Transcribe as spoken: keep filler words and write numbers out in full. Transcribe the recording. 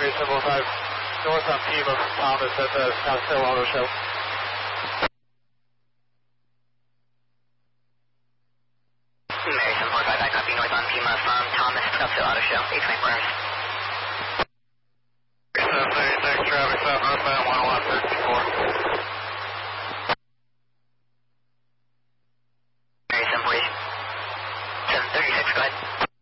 Mary seven five, north on Pima from Thomas at the Scottsdale Auto Show. Mary seven five, I copy north on Pima from Thomas, Scottsdale Auto Show, eight twenty-four hours. seven thirty-six, traffic south northbound, one oh one, thirty-four. Mary seven forty, seven thirty-six, go ahead.